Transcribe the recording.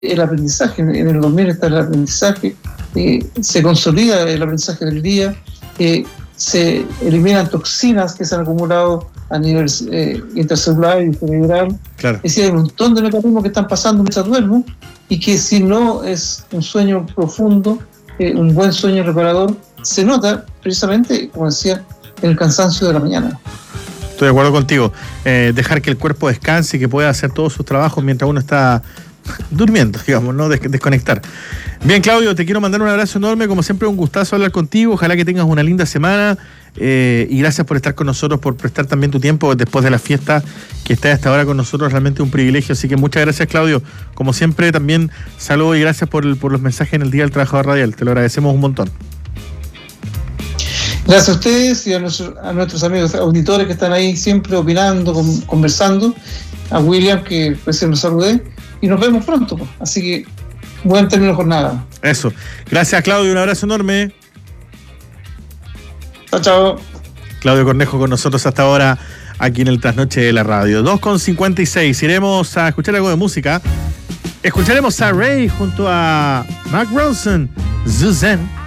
el aprendizaje. En el 2000 está el aprendizaje, se consolida el aprendizaje del día, se eliminan toxinas que se han acumulado a nivel intercelular y cerebral. Claro. Es decir, hay un montón de mecanismos que están pasando mientras duermo y que si no es un sueño profundo, un buen sueño reparador, se nota precisamente, como decía, en el cansancio de la mañana. Estoy de acuerdo contigo. Dejar que el cuerpo descanse y que pueda hacer todos sus trabajos mientras uno está durmiendo, digamos, ¿no? Desconectar. Bien, Claudio, te quiero mandar un abrazo enorme. Como siempre, un gustazo hablar contigo. Ojalá que tengas una linda semana. Y gracias por estar con nosotros, por prestar también tu tiempo después de la fiesta, que estés hasta ahora con nosotros, realmente un privilegio. Así que muchas gracias, Claudio. Como siempre, también saludos y gracias por los mensajes en el Día del Trabajador Radial. Te lo agradecemos un montón. Gracias a ustedes y a nuestros amigos auditores que están ahí siempre opinando, conversando. A William, que recién lo saludé. Y nos vemos pronto. Así que buen término de jornada. Eso. Gracias, Claudio. Un abrazo enorme. Chao, chao. Claudio Cornejo con nosotros hasta ahora aquí en el Trasnoche de la Radio. 2:56. Iremos a escuchar algo de música. Escucharemos a Ray junto a Mark Ronson, Suzanne.